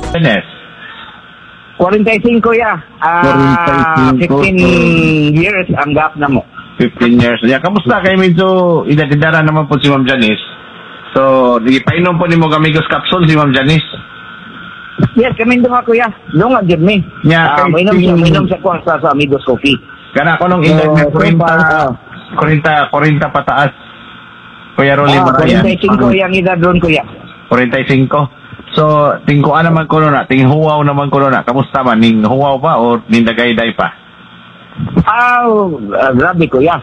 Yes. 45 ya. 15 years ang gap na mo. 15 years. Yeah, kamusta? Kaya medyo idadidara naman po si Ma'am Janice. So, painom po ni mo Amigos Capsule si Ma'am Janice. Yes, kami doon kuya. Doon nga, give me. Yeah, Mainom siya ko sa Amigos Coffee. Kana ko nung edad na 40 pataas. Kuya Rolly Marayan. 45 yung edad doon kuya. 45. So, tingkuan naman ko na, tinghuwaw naman ko na. Kamusta man? Ning huwaw pa o nindagayday pa? Grabe kuya.